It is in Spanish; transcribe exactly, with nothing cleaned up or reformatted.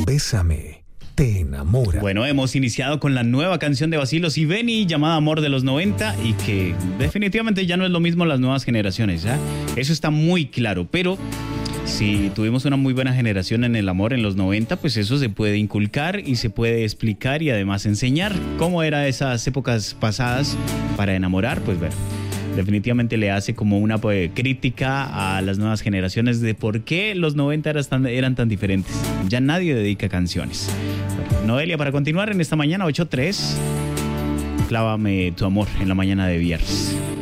Bésame te enamora. Bueno, hemos iniciado con la nueva canción de Bacilos y Benny llamada Amor de los noventa y que definitivamente ya no es lo mismo las nuevas generaciones, ¿ya? Eso está muy claro, pero si tuvimos una muy buena generación en el amor en los noventa, pues eso se puede inculcar y se puede explicar y además enseñar cómo eran esas épocas pasadas para enamorar, pues bueno. Definitivamente le hace como una pues, crítica a las nuevas generaciones de por qué los noventa eran tan, eran tan diferentes. Ya nadie dedica canciones. Bueno, Noelia, para continuar en esta mañana, ocho tres, clávame tu amor en la mañana de viernes.